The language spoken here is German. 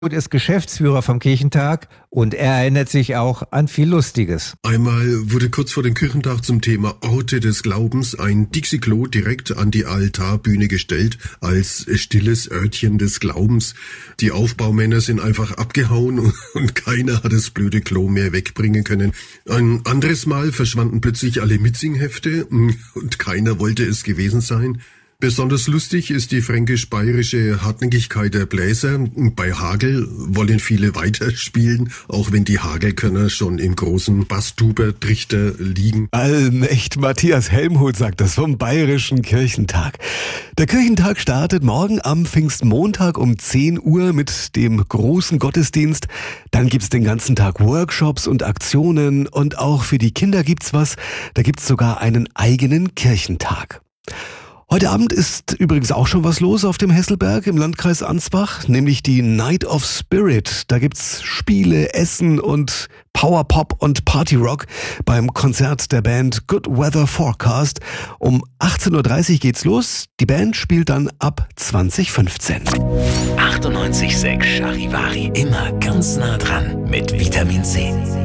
ist Geschäftsführer vom Kirchentag und er erinnert sich auch an viel Lustiges. Einmal wurde kurz vor dem Kirchentag zum Thema Orte des Glaubens ein Dixie-Klo direkt an die Altarbühne gestellt als stilles Örtchen des Glaubens. Die Aufbaumänner sind einfach abgehauen und keiner hat das blöde Klo mehr wegbringen können. Ein anderes Mal verschwanden plötzlich alle Mitsing-Hefte und keiner wollte es gewesen sein. Besonders lustig ist die fränkisch-bayerische Hartnäckigkeit der Bläser. Bei Hagel wollen viele weiterspielen, auch wenn die Hagelkörner schon im großen Basstuber-Trichter liegen. Allmächt, Matthias Helmholtz sagt das vom Bayerischen Kirchentag. Der Kirchentag startet morgen am Pfingstmontag um 10 Uhr mit dem großen Gottesdienst. Dann gibt's den ganzen Tag Workshops und Aktionen und auch für die Kinder gibt's was. Da gibt's sogar einen eigenen Kirchentag. Heute Abend ist übrigens auch schon was los auf dem Hesselberg im Landkreis Ansbach, nämlich die Night of Spirit. Da gibt's Spiele, Essen und Powerpop und Partyrock beim Konzert der Band Good Weather Forecast. Um 18.30 Uhr geht's los. Die Band spielt dann ab 2015. 98,6 Charivari, immer ganz nah dran mit Vitamin C.